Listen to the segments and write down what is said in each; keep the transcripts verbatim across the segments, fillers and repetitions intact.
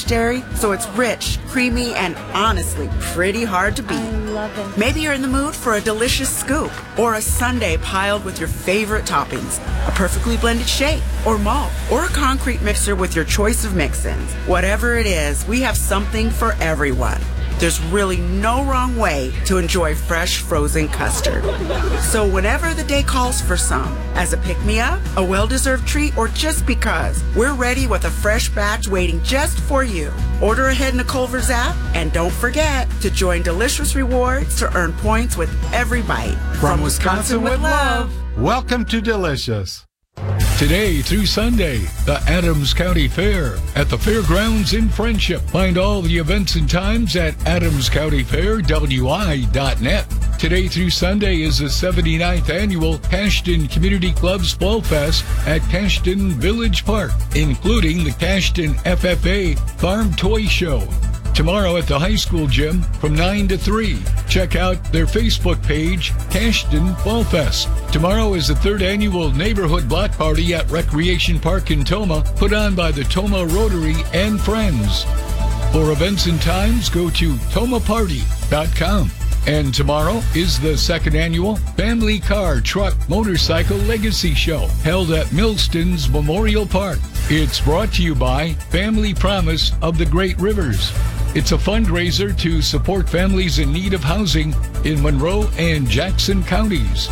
Danish dairy, so it's rich, creamy, and honestly pretty hard to beat. I love it. Maybe you're in the mood for a delicious scoop or a sundae piled with your favorite toppings, a perfectly blended shake or malt, or a concrete mixer with your choice of mix-ins. Whatever it is, we have something for everyone. There's really no wrong way to enjoy fresh frozen custard. So whenever the day calls for some, as a pick-me-up, a well-deserved treat, or just because, we're ready with a fresh batch waiting just for you. Order ahead in the Culver's app, and don't forget to join Delicious Rewards to earn points with every bite. From Wisconsin with love, welcome to Delicious. Today through Sunday, the Adams County Fair at the Fairgrounds in Friendship. Find all the events and times at adams county fair w i dot net. Today through Sunday is the seventy-ninth Annual Cashton Community Club's Fall Fest at Cashton Village Park, including the Cashton F F A Farm Toy Show. Tomorrow at the high school gym from nine to three. Check out their Facebook page, Cashton Fall Fest. Tomorrow is the third annual Neighborhood Block Party at Recreation Park in Toma, put on by the Toma Rotary and Friends. For events and times, go to toma party dot com. And tomorrow is the second annual Family Car Truck Motorcycle Legacy Show, held at Millston's Memorial Park. It's brought to you by Family Promise of the Great Rivers. It's a fundraiser to support families in need of housing in Monroe and Jackson counties.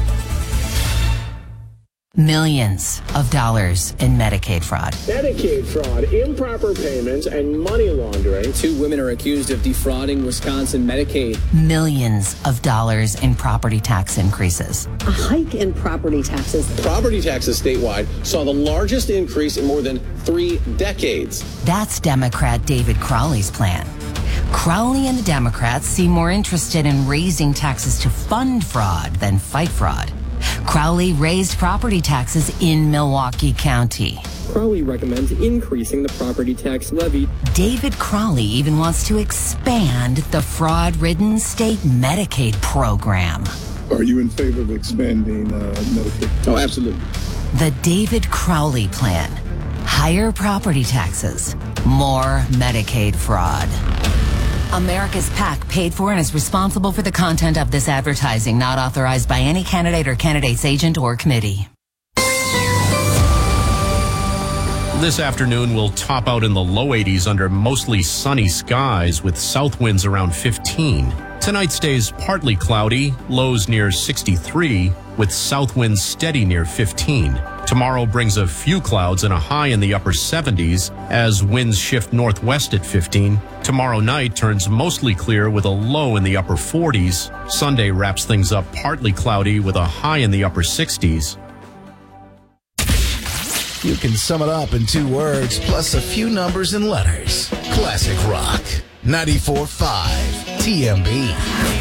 Millions of dollars in Medicaid fraud. Medicaid fraud, improper payments, and money laundering. Two women are accused of defrauding Wisconsin Medicaid. Millions of dollars in property tax increases. A hike in property taxes. Property taxes statewide saw the largest increase in more than three decades. That's Democrat David Crowley's plan. Crowley and the Democrats seem more interested in raising taxes to fund fraud than fight fraud. Crowley raised property taxes in Milwaukee County. Crowley recommends increasing the property tax levy. David Crowley even wants to expand the fraud-ridden state Medicaid program. Are you in favor of expanding uh, Medicaid? Oh, absolutely. The David Crowley plan. Higher property taxes, more Medicaid fraud. America's PAC paid for and is responsible for the content of this advertising, not authorized by any candidate or candidate's agent or committee. This afternoon will top out in the low eighties under mostly sunny skies with south winds around fifteen. Tonight stays partly cloudy, lows near sixty-three, with south winds steady near fifteen. Tomorrow brings a few clouds and a high in the upper seventies as winds shift northwest at fifteen. Tomorrow night turns mostly clear with a low in the upper forties. Sunday wraps things up partly cloudy with a high in the upper sixties. You can sum it up in two words plus a few numbers and letters. Classic rock. ninety-four point five T M B.